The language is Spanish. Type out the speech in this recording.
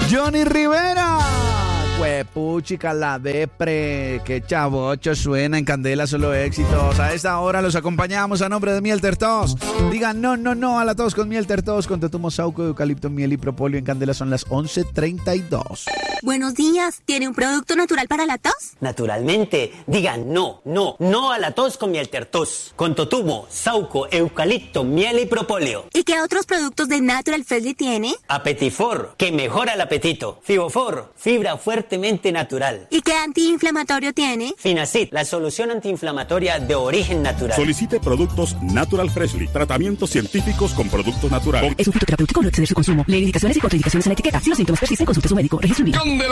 Johnny Rivera. Huepuchica, la depre. Qué chavocho suena en Candela, solo éxitos. A esta hora los acompañamos a nombre de Miel Tertos. Digan no a la tos con Miel Tertos, con Totumo, Sauco, eucalipto, miel y propóleo. En Candela son las 11:32. Buenos días. ¿Tiene un producto natural para la tos? Naturalmente. Digan no a la tos con Miel Tertos. Con Totumo, Sauco, eucalipto, miel y propóleo. ¿Y qué otros productos de Natural Freshly tiene? Apetifor, que mejora el apetito. Fibofor, fibra fuertemente natural. ¿Y qué antiinflamatorio tiene? Finacid, la solución antiinflamatoria de origen natural. Solicite productos Natural Freshly, tratamientos científicos con productos naturales. Es un fitoterapéutico, no exceder su consumo. Lee indicaciones y contraindicaciones en la etiqueta. Si los síntomas persisten, consulte a su médico. Registro